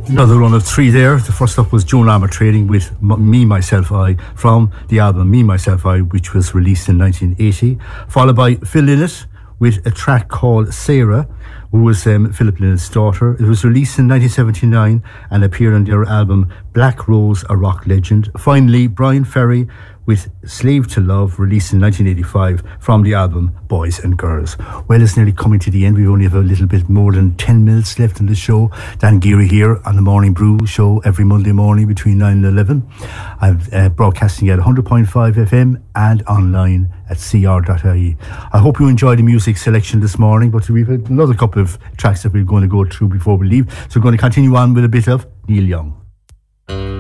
Another run of three there. The first up was Joan Armour Trading with Me, Myself, I from the album Me, Myself, I, which was released in 1980. Followed by Phil Lynott with a track called Sarah, who was Philip Lynnott's daughter. It was released in 1979 and appeared on their album Black Rose, A Rock Legend. Finally, Brian Ferry with Slave to Love, released in 1985 from the album Boys and Girls. Well, it's nearly coming to the end. We only have a little bit more than 10 minutes left in the show. Dan Geary here on the Morning Brew show every Monday morning between 9 and 11. I'm broadcasting at 100.5 FM and online at cr.ie. I hope you enjoyed the music selection this morning, but we've had another couple of tracks that we're going to go through before we leave. So we're going to continue on with a bit of Neil Young.